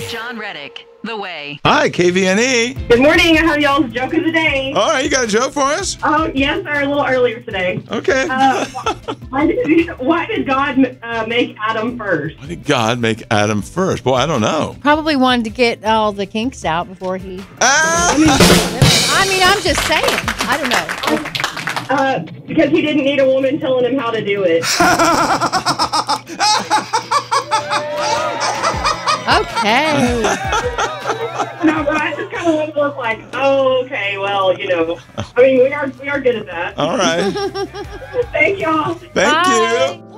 John Reddick, The Way. Hi, KVNE. Good morning. I have y'all's joke of the day. All right, you got a joke for us? Oh, yes, sir. A little earlier today. Okay. Why did God make Adam first? Why did God make Adam first? Boy, I don't know. Probably wanted to get all the kinks out before he. Ah! I mean, I'm just saying. I don't know. Because he didn't need a woman telling him how to do it. Okay. No, but I just kind of look like, oh, okay, well, you know. I mean, we are good at that. All right. Thank y'all. Thank Bye. you.